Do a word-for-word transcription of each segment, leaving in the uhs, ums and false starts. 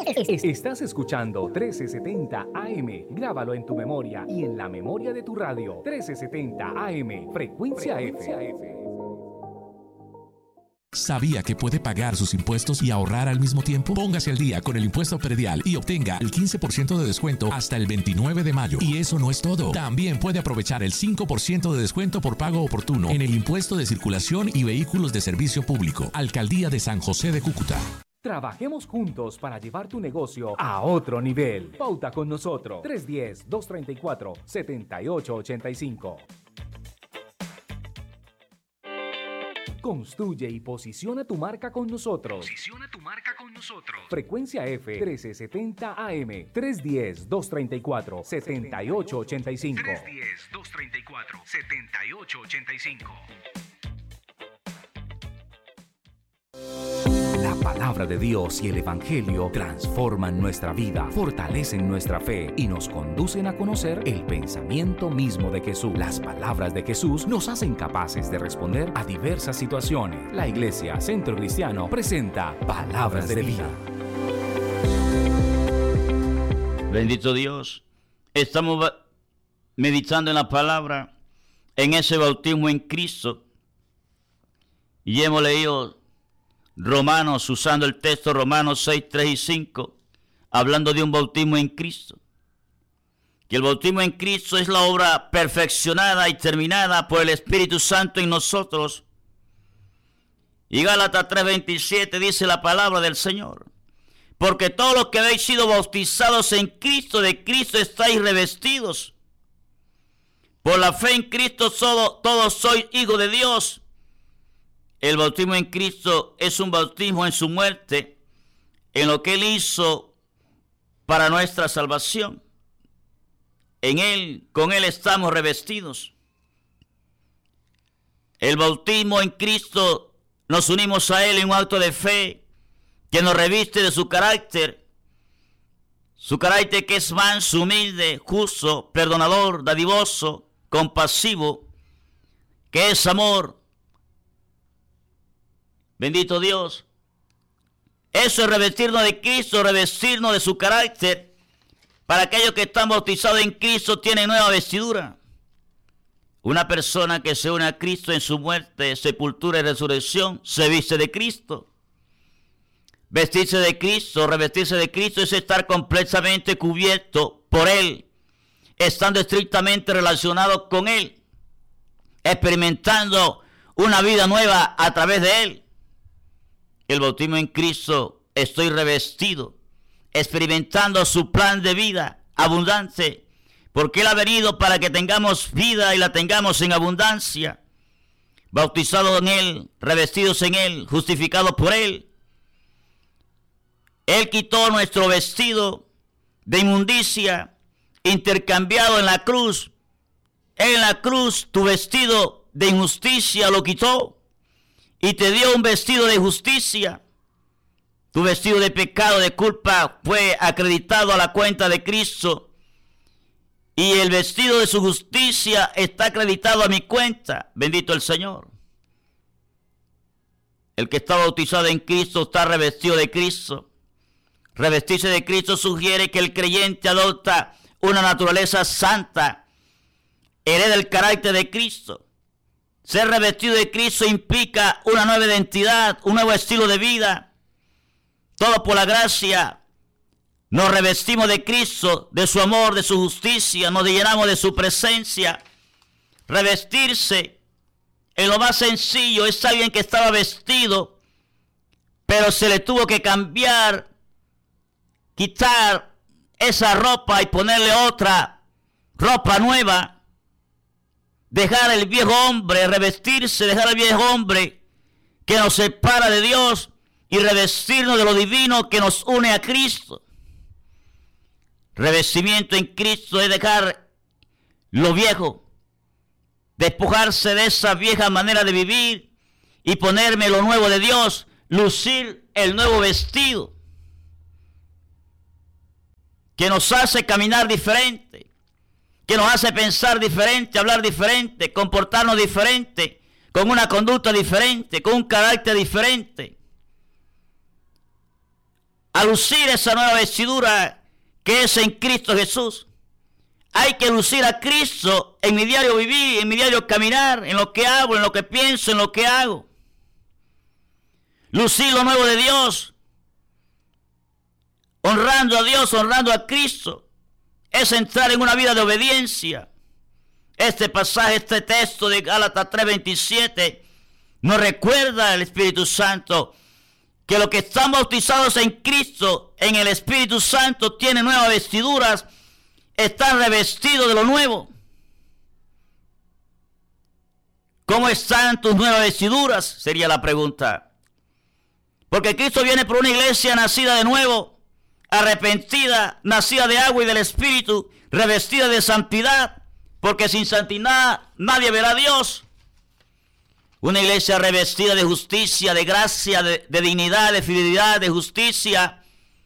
Estás escuchando trece setenta A M. Grábalo en tu memoria y en la memoria de tu radio. trece setenta A M, Frecuencia, Frecuencia F. F. ¿Sabía que puede pagar sus impuestos y ahorrar al mismo tiempo? Póngase al día con el impuesto predial y obtenga el quince por ciento de descuento hasta el veintinueve de mayo. Y eso no es todo. También puede aprovechar el cinco por ciento de descuento por pago oportuno en el impuesto de circulación y vehículos de servicio público. Alcaldía de San José de Cúcuta. Trabajemos juntos para llevar tu negocio a otro nivel. Pauta con nosotros. tres uno cero, dos tres cuatro, siete ocho ocho cinco. Construye y posiciona tu marca con nosotros. Posiciona tu marca con nosotros. Frecuencia F trece setenta A M. tres uno cero, dos tres cuatro, siete ocho ocho cinco. tres uno cero, dos tres cuatro, siete ocho ocho cinco. La palabra de Dios y el Evangelio transforman nuestra vida, fortalecen nuestra fe y nos conducen a conocer el pensamiento mismo de Jesús. Las palabras de Jesús nos hacen capaces de responder a diversas situaciones. La Iglesia Centro Cristiano presenta Palabras de Vida. Bendito Dios. Estamos meditando en la palabra, en ese bautismo en Cristo. Y hemos leído Romanos, usando el texto Romanos seis, tres y cinco, hablando de un bautismo en Cristo. Que el bautismo en Cristo es la obra perfeccionada y terminada por el Espíritu Santo en nosotros. Y Gálatas tres veintisiete dice la palabra del Señor: porque todos los que habéis sido bautizados en Cristo, de Cristo estáis revestidos. Por la fe en Cristo todos, todos sois hijos de Dios. El bautismo en Cristo es un bautismo en su muerte, en lo que Él hizo para nuestra salvación. En Él, con Él estamos revestidos. El bautismo en Cristo, nos unimos a Él en un acto de fe que nos reviste de su carácter. Su carácter que es manso, humilde, justo, perdonador, dadivoso, compasivo, que es amor. Bendito Dios. Eso es revestirnos de Cristo, revestirnos de su carácter. Para aquellos que están bautizados en Cristo tienen nueva vestidura. Una persona que se une a Cristo en su muerte, sepultura y resurrección, se viste de Cristo. Vestirse de Cristo, revestirse de Cristo es estar completamente cubierto por Él, estando estrictamente relacionado con Él, experimentando una vida nueva a través de Él. El bautismo en Cristo, estoy revestido, experimentando su plan de vida abundante, porque Él ha venido para que tengamos vida y la tengamos en abundancia. Bautizados en Él, revestidos en Él, justificados por Él. Él quitó nuestro vestido de inmundicia, intercambiado en la cruz. En la cruz tu vestido de injusticia lo quitó y te dio un vestido de justicia. Tu vestido de pecado, de culpa, fue acreditado a la cuenta de Cristo. Y el vestido de su justicia está acreditado a mi cuenta. Bendito el Señor. El que está bautizado en Cristo está revestido de Cristo. Revestirse de Cristo sugiere que el creyente adopta una naturaleza santa, hereda el carácter de Cristo. Ser revestido de Cristo implica una nueva identidad, un nuevo estilo de vida. Todo por la gracia. Nos revestimos de Cristo, de su amor, de su justicia, nos llenamos de su presencia. Revestirse, en lo más sencillo, es alguien que estaba vestido, pero se le tuvo que cambiar, quitar esa ropa y ponerle otra ropa nueva. Dejar el viejo hombre, revestirse, dejar el viejo hombre que nos separa de Dios y revestirnos de lo divino que nos une a Cristo. Revestimiento en Cristo es dejar lo viejo, despojarse de esa vieja manera de vivir y ponerme lo nuevo de Dios, lucir el nuevo vestido que nos hace caminar diferente, que nos hace pensar diferente, hablar diferente, comportarnos diferente, con una conducta diferente, con un carácter diferente. a lucir esa nueva vestidura que es en Cristo Jesús. Hay que lucir a Cristo en mi diario vivir, en mi diario caminar, en lo que hago, en lo que pienso, en lo que hago. Lucir lo nuevo de Dios, honrando a Dios, honrando a Cristo, es entrar en una vida de obediencia. Este pasaje, este texto de Gálatas tres veintisiete, nos recuerda al Espíritu Santo que los que están bautizados en Cristo, en el Espíritu Santo, tienen nuevas vestiduras, están revestidos de lo nuevo. ¿Cómo están tus nuevas vestiduras? Sería la pregunta. Porque Cristo viene por una iglesia nacida de nuevo, arrepentida, nacida de agua y del Espíritu, revestida de santidad, porque sin santidad nadie verá a Dios. Una iglesia revestida de justicia, de gracia, de, de dignidad, de fidelidad, de justicia.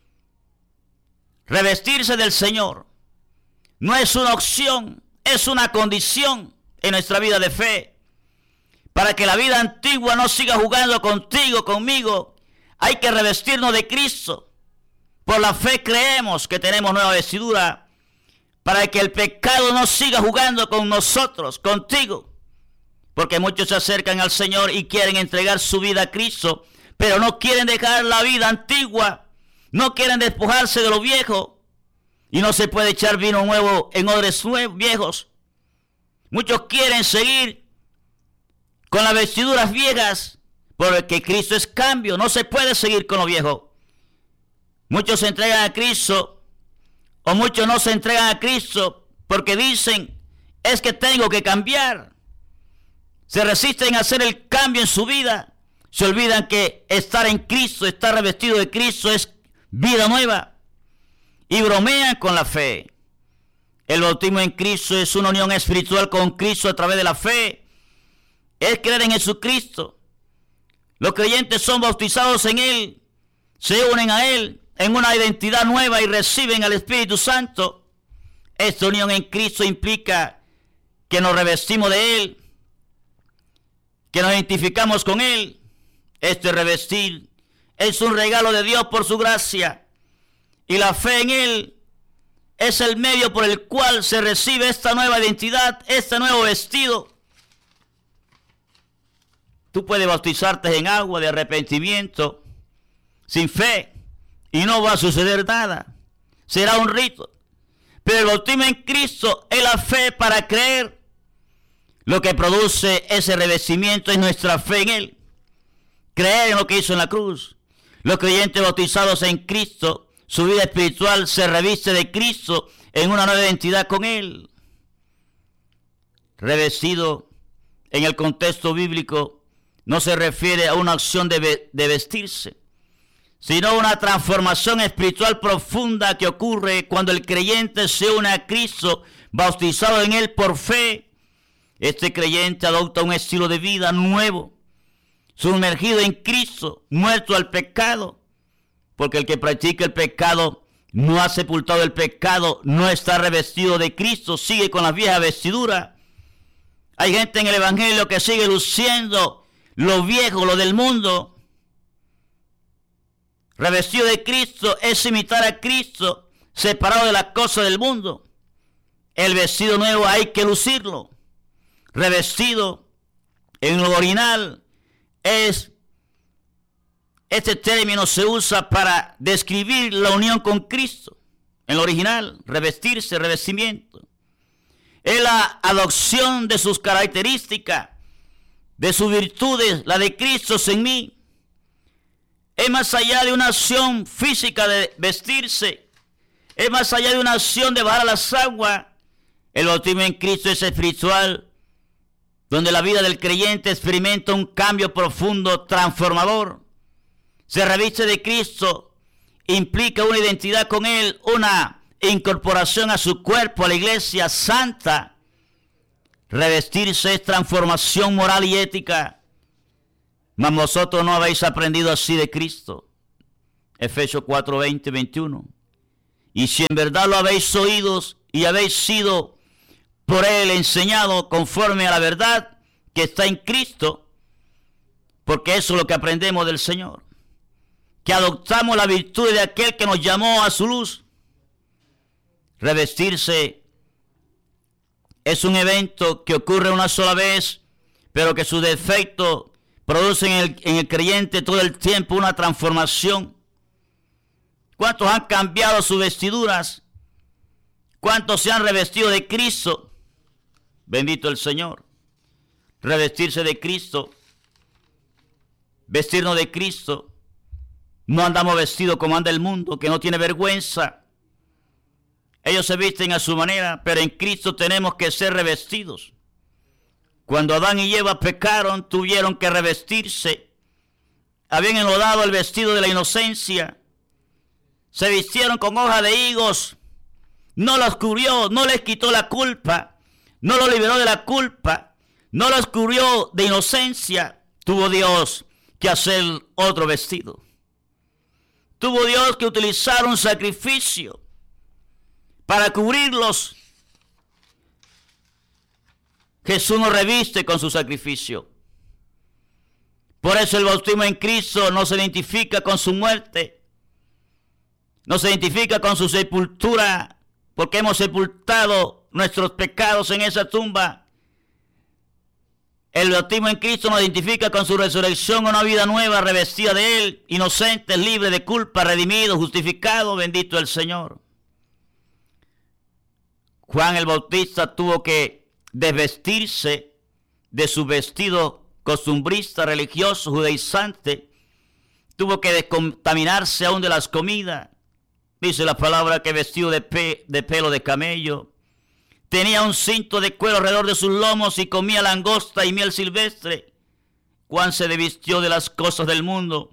Revestirse del Señor no es una opción, es una condición en nuestra vida de fe. Para que la vida antigua no siga jugando contigo, conmigo, hay que revestirnos de Cristo. Por la fe creemos que tenemos nueva vestidura, para que el pecado no siga jugando con nosotros, contigo. Porque muchos se acercan al Señor y quieren entregar su vida a Cristo, pero no quieren dejar la vida antigua, no quieren despojarse de lo viejo. Y no se puede echar vino nuevo en odres viejos. Muchos quieren seguir con las vestiduras viejas, porque Cristo es cambio, no se puede seguir con lo viejo. Muchos se entregan a Cristo, o muchos no se entregan a Cristo, porque dicen, es que tengo que cambiar. Se resisten a hacer el cambio en su vida, se olvidan que estar en Cristo, estar revestido de Cristo es vida nueva. Y bromean con la fe. El bautismo en Cristo es una unión espiritual con Cristo a través de la fe. Es creer en Jesucristo. Los creyentes son bautizados en Él, se unen a Él en una identidad nueva y reciben al Espíritu Santo. Esta unión en Cristo implica que nos revestimos de Él, que nos identificamos con Él. Este revestir es un regalo de Dios por su gracia. Y la fe en Él es el medio por el cual se recibe esta nueva identidad, este nuevo vestido. Tú puedes bautizarte en agua de arrepentimiento sin fe y no va a suceder nada. Será un rito. Pero el bautismo en Cristo es la fe para creer. Lo que produce ese revestimiento es nuestra fe en Él. Creer en lo que hizo en la cruz. Los creyentes bautizados en Cristo, su vida espiritual se reviste de Cristo en una nueva identidad con Él. Revestido en el contexto bíblico no se refiere a una acción de, ve- de vestirse, sino a una transformación espiritual profunda que ocurre cuando el creyente se une a Cristo, bautizado en Él por fe. Este creyente adopta un estilo de vida nuevo, sumergido en Cristo, muerto al pecado. Porque el que practica el pecado no ha sepultado el pecado, no está revestido de Cristo, sigue con la vieja vestidura. Hay gente en el Evangelio que sigue luciendo lo viejo, lo del mundo. Revestido de Cristo es imitar a Cristo, separado de las cosas del mundo. El vestido nuevo hay que lucirlo. Revestido en lo original es... Este término se usa para describir la unión con Cristo. En lo original, revestirse, revestimiento. Es la adopción de sus características, de sus virtudes, la de Cristo en mí. Es más allá de una acción física de vestirse. Es más allá de una acción de bajar las aguas. El bautismo en Cristo es espiritual, donde la vida del creyente experimenta un cambio profundo, transformador. Se reviste de Cristo, implica una identidad con Él, una incorporación a su cuerpo, a la iglesia santa. Revestirse es transformación moral y ética. Mas vosotros no habéis aprendido así de Cristo. Efesios cuatro, veinte, veintiuno. Y si en verdad lo habéis oído y habéis sido por Él enseñado conforme a la verdad que está en Cristo, porque eso es lo que aprendemos del Señor. que adoptamos la virtud de aquel que nos llamó a su luz. Revestirse es un evento que ocurre una sola vez, pero que sus defectos producen en el, en el creyente todo el tiempo una transformación. ¿Cuántos han cambiado sus vestiduras? ¿Cuántos se han revestido de Cristo? Bendito el Señor. Revestirse de Cristo, vestirnos de Cristo. No andamos vestidos como anda el mundo, que no tiene vergüenza. Ellos se visten a su manera, pero en Cristo tenemos que ser revestidos. Cuando Adán y Eva pecaron, tuvieron que revestirse. Habían enlodado el vestido de la inocencia. Se vistieron con hojas de higos. No los cubrió, no les quitó la culpa. No los liberó de la culpa. No los cubrió de inocencia. Tuvo Dios que hacer otro vestido. Tuvo Dios que utilizar un sacrificio para cubrirlos. Jesús nos reviste con su sacrificio. Por eso el bautismo en Cristo no se identifica con su muerte. No se identifica con su sepultura, porque hemos sepultado nuestros pecados en esa tumba. El bautismo en Cristo nos identifica con su resurrección, una vida nueva, revestida de Él, inocentes, libres de culpa, redimidos, justificados, bendito el Señor. Juan el Bautista tuvo que desvestirse de su vestido costumbrista, religioso, judaizante. Tuvo que descontaminarse aún de las comidas. Dice la palabra que vestido de, pe de pelo de camello. Tenía un cinto de cuero alrededor de sus lomos y comía langosta y miel silvestre. Juan se desvistió de las cosas del mundo.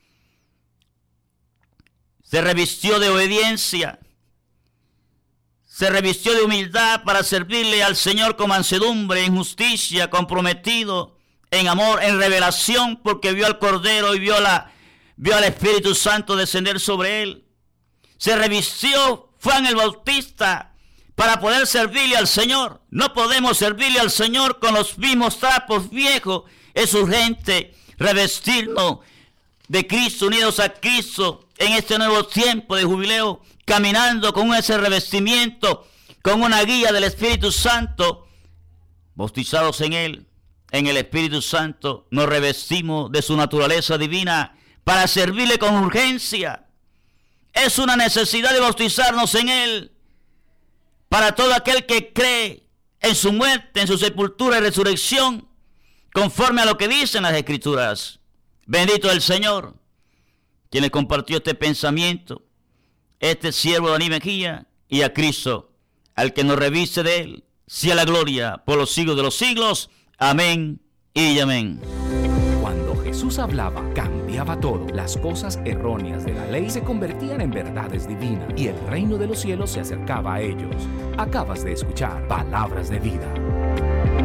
Se revistió de obediencia. Se revistió de humildad para servirle al Señor con mansedumbre, en justicia, comprometido, en amor, en revelación, porque vio al Cordero y vio, la, vio al Espíritu Santo descender sobre él. Se revistió Juan el Bautista para poder servirle al Señor. No podemos servirle al Señor con los mismos trapos viejos. Es urgente revestirnos de Cristo, unidos a Cristo en este nuevo tiempo de jubileo, caminando con ese revestimiento, con una guía del Espíritu Santo, bautizados en Él, en el Espíritu Santo, nos revestimos de su naturaleza divina para servirle con urgencia. Es una necesidad de bautizarnos en Él, para todo aquel que cree en su muerte, en su sepultura y resurrección, conforme a lo que dicen las Escrituras. Bendito el Señor, quien le compartió este pensamiento, este siervo de Dani Mejía, y a Cristo, al que nos reviste de Él, sea la gloria por los siglos de los siglos. Amén y amén. Cuando Jesús hablaba, cambiaba todo. Las cosas erróneas de la ley se convertían en verdades divinas y el reino de los cielos se acercaba a ellos. Acabas de escuchar Palabras de Vida.